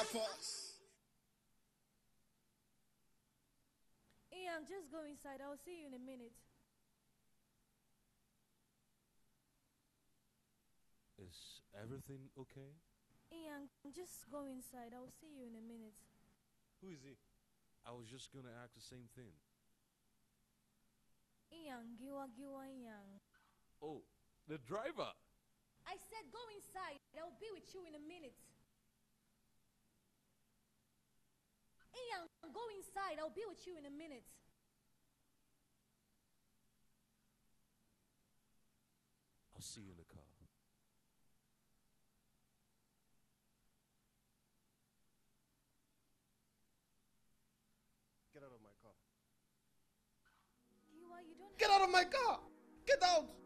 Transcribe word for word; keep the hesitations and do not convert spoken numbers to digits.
First. Ian, just go inside. I'll see you in a minute. Is everything okay? Ian, just go inside. I'll see you in a minute. Who is he? I was just gonna ask the same thing. Ian, giwa giwa Ian. Oh, the driver! I said go inside. I'll be with you in a minute. Ian, go inside. I'll be with you in a minute. I'll see you in the car. Get out of my car. Giwa, you don't Get out of my car! Get out!